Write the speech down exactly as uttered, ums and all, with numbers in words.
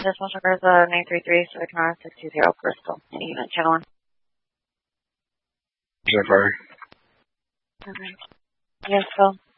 This one sugar is uh, nine three three, so I can run six two zero Bristol. Any unit, channel one. Jennifer. Okay. Yes, Phil.